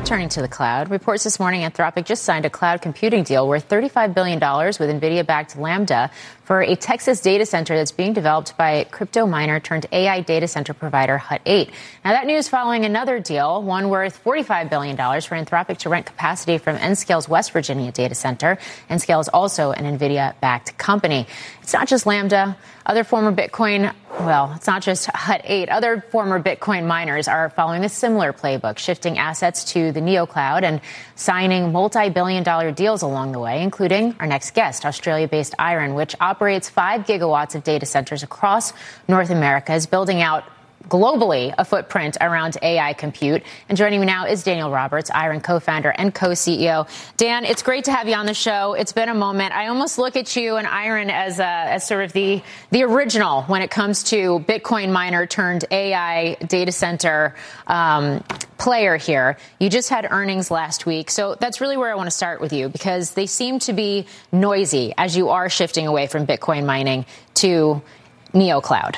Turning to the cloud, reports this morning Anthropic just signed a cloud computing deal worth $35 billion with NVIDIA-backed Lambda for a Texas data center that's being developed by crypto miner turned AI data center provider Hut 8. Now, that news following another deal, one worth $45 billion for Anthropic to rent capacity from Nscale's West Virginia data center. Nscale is also an NVIDIA-backed company. It's not just Lambda. Other former Bitcoin, well, it's not just Hut 8. Other former Bitcoin miners are following a similar playbook, shifting assets to the NeoCloud and signing multi-billion-dollar deals along the way, including our next guest, Australia-based Iron, which operates 5 gigawatts of data centers across North America, is building out globally a footprint around AI compute. And joining me now is Daniel Roberts, Iron co-founder and co-CEO. Dan, it's great to have you on the show. It's been a moment. I almost look at you and Iron as sort of the original when it comes to Bitcoin miner turned AI data center player here. You just had earnings last week. So that's really where I want to start with you, because they seem to be noisy as you are shifting away from Bitcoin mining to NeoCloud.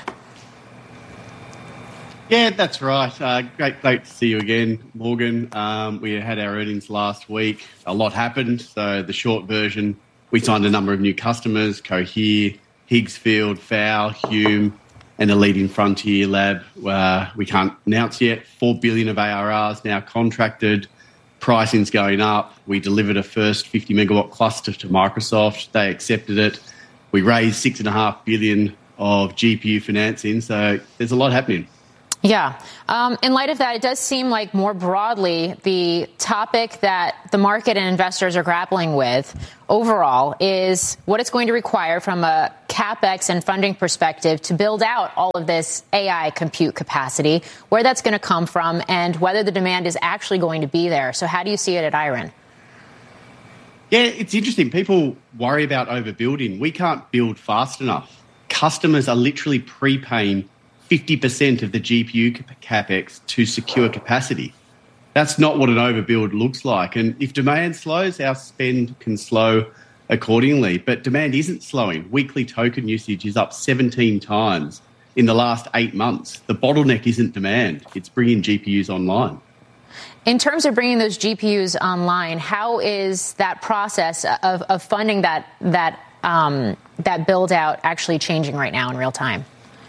Yeah, that's right. Great to see you again, Morgan. We had our earnings last week. A lot happened. So the short version, we signed a number of new customers: Cohere, Higgsfield, FOW, Hume, and a leading frontier lab. We can't announce yet. 4 billion of ARRs now contracted. Pricing's going up. We delivered a first 50 megawatt cluster to Microsoft. They accepted it. We raised $6.5 billion of GPU financing. So there's a lot happening. Yeah. In light of that, it does seem like more broadly, the topic that the market and investors are grappling with overall is what it's going to require from a CapEx and funding perspective to build out all of this AI compute capacity, where that's going to come from, and whether the demand is actually going to be there. So how do you see it at Iron? Yeah, it's interesting. People worry about overbuilding. We can't build fast enough. Customers are literally prepaying 50% of the GPU capex to secure capacity. That's not what an overbuild looks like. And if demand slows, our spend can slow accordingly. But demand isn't slowing. Weekly token usage is up 17 times in the last 8 months. The bottleneck isn't demand. It's bringing GPUs online. In terms of bringing those GPUs online, how is that process of funding that build out actually changing right now in real time?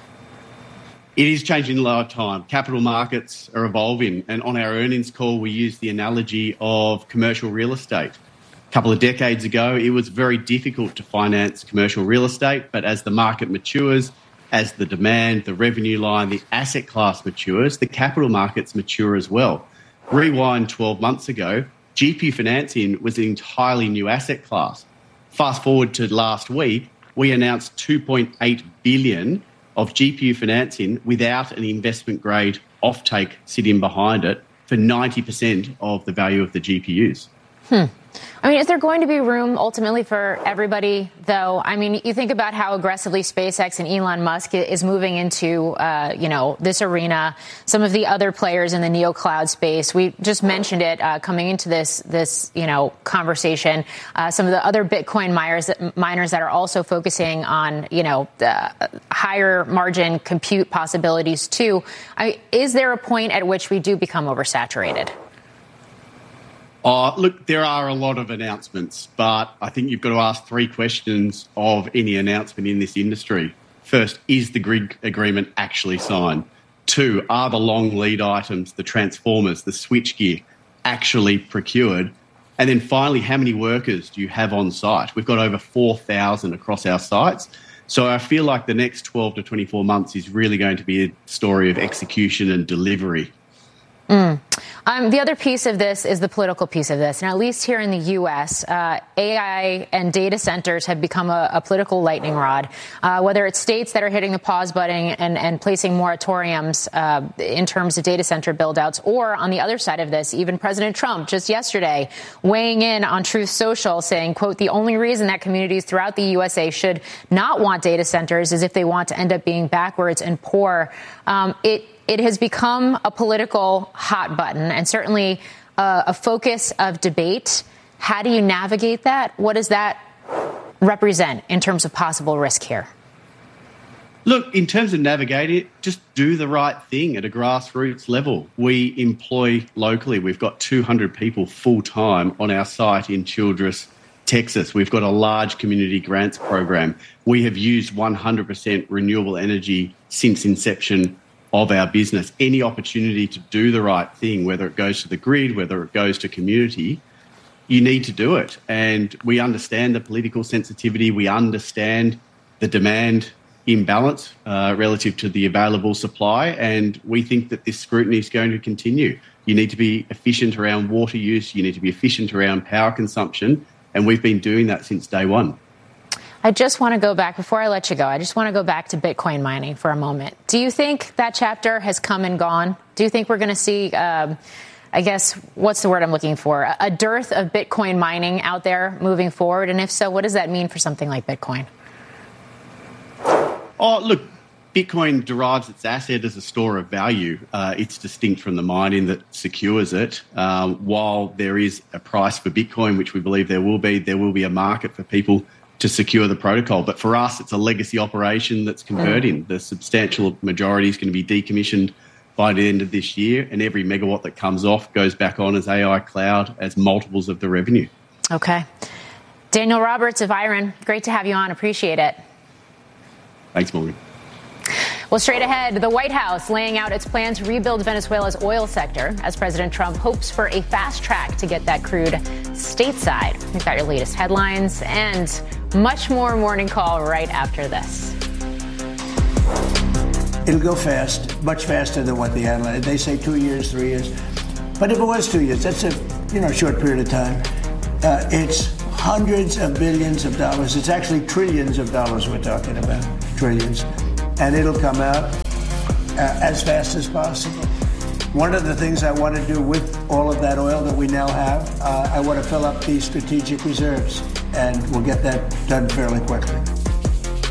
It is changing in live time. Capital markets are evolving. And on our earnings call, we used the analogy of commercial real estate. A couple of decades ago, it was very difficult to finance commercial real estate. But as the market matures, as the demand, the revenue line, the asset class matures, the capital markets mature as well. Rewind 12 months ago, GPU financing was an entirely new asset class. Fast forward to last week, we announced $2.8 billion of GPU financing without an investment-grade offtake sitting behind it for 90% of the value of the GPUs. I mean, is there going to be room ultimately for everybody, though? I mean, you think about how aggressively SpaceX and Elon Musk is moving into, this arena. Some of the other players in the NeoCloud space, we just mentioned it coming into this conversation. Some of the other Bitcoin miners that are also focusing on, the higher margin compute possibilities too. Is there a point at which we do become oversaturated? Look, there are a lot of announcements, but I think you've got to ask 3 questions of any announcement in this industry. First, is the grid agreement actually signed? 2, are the long lead items, the transformers, the switchgear actually procured? And then finally, how many workers do you have on site? We've got over 4,000 across our sites. So I feel like the next 12 to 24 months is really going to be a story of execution and delivery. The other piece of this is the political piece of this. And at least here in the U.S., AI and data centers have become a political lightning rod, whether it's states that are hitting the pause button and placing moratoriums in terms of data center buildouts, or on the other side of this, even President Trump just yesterday weighing in on Truth Social saying, quote, the only reason that communities throughout the USA should not want data centers is if they want to end up being backwards and poor. It has become a political hot button and certainly a focus of debate. How do you navigate that? What does that represent in terms of possible risk here? Look, in terms of navigating it, just do the right thing at a grassroots level. We employ locally. We've got 200 people full-time on our site in Childress, Texas. We've got a large community grants program. We have used 100% renewable energy since inception of our business. Any opportunity to do the right thing, whether it goes to the grid, whether it goes to community, you need to do it. And we understand the political sensitivity. We understand the demand imbalance relative to the available supply, and we think that this scrutiny is going to continue. You need to be efficient around water use, you need to be efficient around power consumption, and we've been doing that since day one. I just want to go back, before I let you go, I just want to go back to Bitcoin mining for a moment. Do you think that chapter has come and gone? Do you think we're going to see, I guess, what's the word I'm looking for, a dearth of Bitcoin mining out there moving forward? And if so, what does that mean for something like Bitcoin? Oh, look, Bitcoin derives its asset as a store of value. It's distinct from the mining that secures it. While there is a price for Bitcoin, which we believe there will be a market for people to secure the protocol. But for us, it's a legacy operation that's converting. The substantial majority is going to be decommissioned by the end of this year, and every megawatt that comes off goes back on as AI cloud, as multiples of the revenue. Okay. Daniel Roberts of IREN, great to have you on. Appreciate it. Thanks, Morgan. Well, straight ahead, the White House laying out its plan to rebuild Venezuela's oil sector as President Trump hopes for a fast track to get that crude stateside. We've got your latest headlines and much more Morning Call right after this. It'll go fast, much faster than what the analysts, they say 2 years, 3 years. But if it was 2 years, that's a short period of time. It's hundreds of billions of dollars. It's actually trillions of dollars we're talking about, trillions. And it'll come out as fast as possible. One of the things I want to do with all of that oil that we now have, I want to fill up the strategic reserves, and we'll get that done fairly quickly.